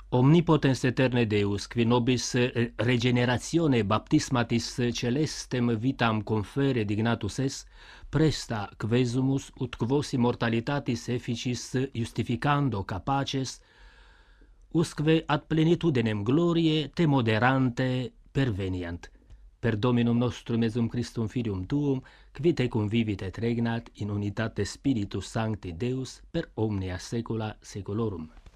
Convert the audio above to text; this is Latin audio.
Omnipotens eterne Deus, qui nobis regeneratione baptismatis celestem vitam confere dignatus es, presta quesumus ut quos immortalitatis efficis justificando capaces, usque ad plenitudinem gloriae te moderante perveniant. Per Dominum nostrum Iesum Christum Filium Tuum, qui tecum vivit et regnat in unitate Spiritus Sancti Deus per omnia saecula saeculorum.